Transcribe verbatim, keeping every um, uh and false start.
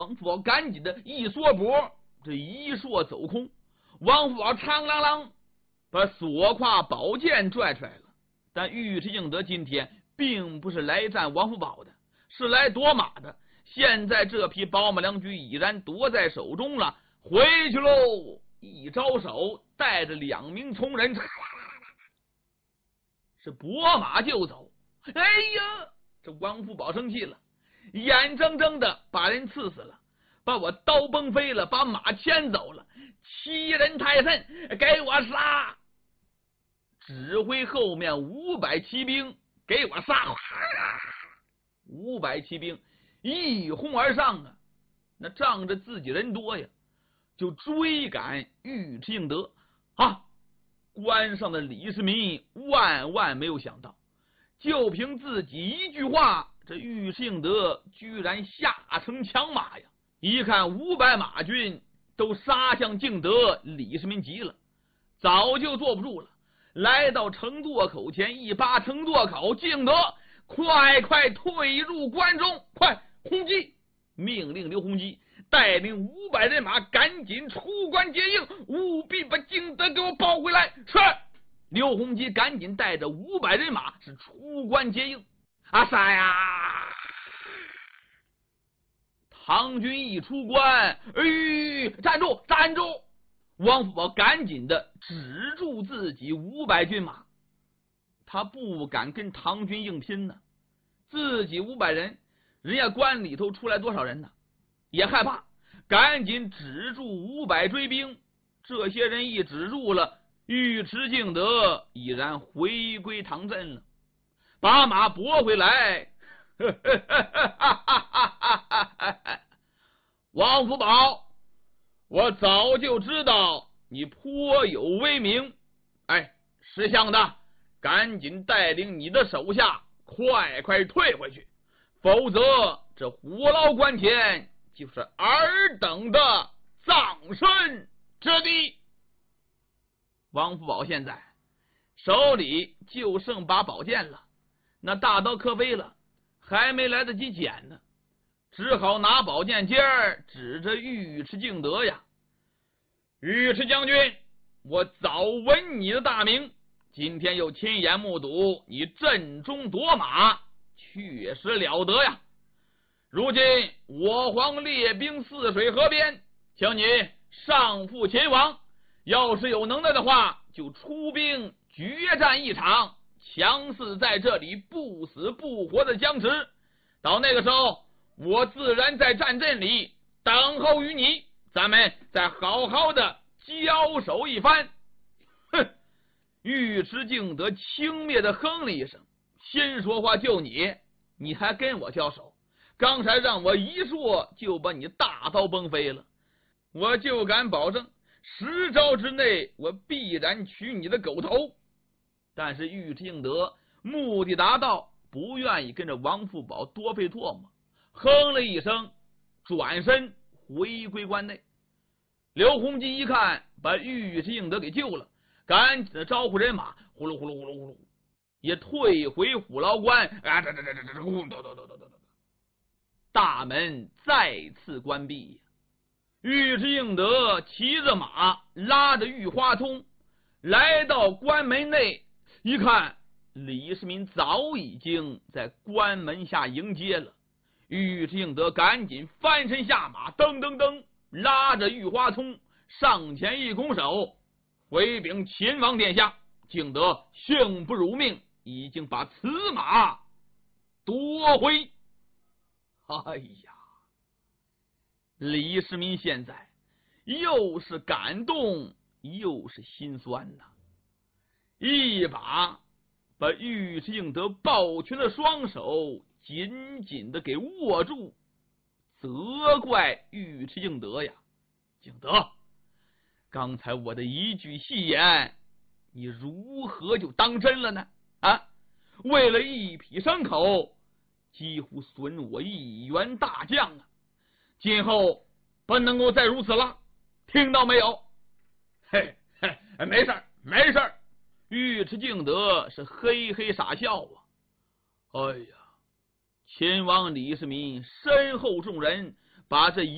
王福宝赶紧的一缩脖，这一缩走空。王福宝长啷啷把锁胯宝剑拽出来了。但尉迟敬德今天并不是来战王福宝的，是来夺马的。现在这匹宝马良驹已然夺在手中了，回去喽！一招手，带着两名从人，是拨马就走。哎呀，这王福宝生气了，眼睁睁的把人刺死了，把我刀崩飞了，把马牵走了，欺人太甚，给我杀！指挥后面五百骑兵给我杀！五百骑兵一哄而上啊，那仗着自己人多呀，就追赶尉迟敬德啊！关上的李世民万万没有想到，就凭自己一句话，这尉迟敬德居然下城抢马呀！一看五百马军都杀向敬德，李世民急了，早就坐不住了，来到城垛口前，一扒城垛口，敬德，快快退入关中，快轰击！命令刘洪基带领五百人马赶紧出关接应，务必把敬德给我抱回来。是。刘洪基赶紧带着五百人马是出关接应。阿三呀！唐军一出关，哎，站住，站住！王福宝赶紧的止住自己五百军马，他不敢跟唐军硬拼呢。自己五百人，人家关里头出来多少人呢？也害怕，赶紧止住五百追兵。这些人一止住了，尉迟敬德已然回归唐镇了，把马拨回来。王福宝，我早就知道你颇有威名，哎，识相的，赶紧带领你的手下快快退回去，否则这虎牢关前就是尔等的葬身之地。王福宝现在手里就剩把宝剑了，那大刀磕飞了，还没来得及捡呢，只好拿宝剑尖儿指着尉迟敬德呀。尉迟将军，我早闻你的大名，今天又亲眼目睹你阵中夺马，确实了得呀。如今我皇列兵泗水河边，请你上赴秦王，要是有能耐的话，就出兵决战一场，强似在这里不死不活的僵持。到那个时候，我自然在战阵里等候于你，咱们再好好的交手一番。哼！尉迟敬德轻蔑的哼了一声，先说话就你，你还跟我交手？刚才让我一说就把你大刀崩飞了，我就敢保证十招之内我必然取你的狗头。但是尉迟敬德目的达到，不愿意跟着王福宝多费唾沫，哼了一声，转身回归关内。刘洪基一看把尉迟敬德给救了，赶紧的招呼人马，呼噜呼噜呼噜呼噜，也退回虎牢关。啊，这这这这这，呼咚咚咚咚咚，大门再次关闭。尉迟敬德骑着马，拉着玉花通，来到关门内，一看李世民早已经在关门下迎接了。尉迟敬德赶紧翻身下马，噔噔噔，拉着玉花通上前一拱手，回禀秦王殿下，敬德幸不辱命，已经把此马夺回。哎呀，李世民现在又是感动又是心酸呐，一把把尉迟敬德抱拳的双手紧紧的给握住，责怪尉迟敬德呀，敬德，刚才我的一句戏言，你如何就当真了呢？啊，为了一匹牲口，几乎损我一员大将啊！今后不能够再如此了，听到没有？嘿嘿，没事没事。尉迟敬德是嘿嘿傻笑啊！哎呀，秦王李世民身后众人把这一